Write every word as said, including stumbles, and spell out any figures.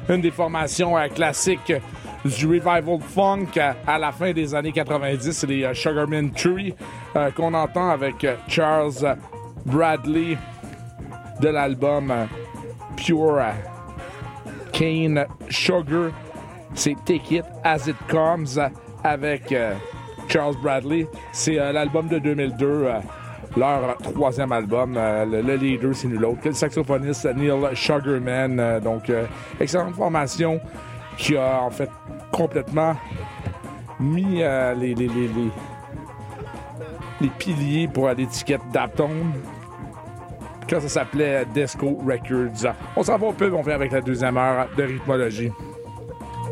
une des formations euh, classiques du revival funk à, à la fin des années quatre-vingt-dix. C'est les euh, Sugarman Tree euh, qu'on entend avec euh, Charles Bradley de l'album euh, Pure euh, Cane Sugar. C'est Take It As It Comes euh, avec euh, Charles Bradley. C'est euh, l'album de deux mille deux, euh, leur troisième album. Euh, le, le leader, c'est nul autre que le saxophoniste Neil Sugarman. Euh, donc, euh, excellente formation qui a en fait complètement mis euh, les, les, les, les, les piliers pour l'étiquette Daptone. Quand ça s'appelait Disco Records. On s'en va au pub, on fait avec la deuxième heure de rythmologie.